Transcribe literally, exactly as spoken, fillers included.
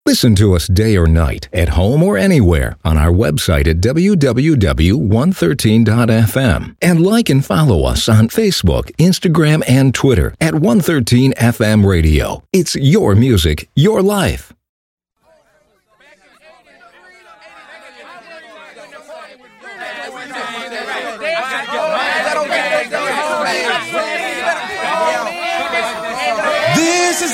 Listen to us day or night, at home or anywhere, on our website at w w w dot one thirteen dot f m. And like and follow us on Facebook, Instagram, and Twitter at one thirteen F M Radio. It's your music, your life. I don't get